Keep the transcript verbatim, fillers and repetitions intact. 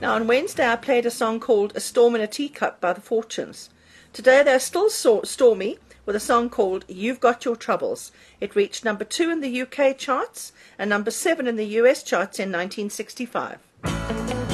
Now, on Wednesday, I played a song called A Storm in a Teacup by the Fortunes. Today, they're still so stormy with a song called You've Got Your Troubles. It reached number two in the U K charts and number seven in the U S charts in nineteen sixty-five.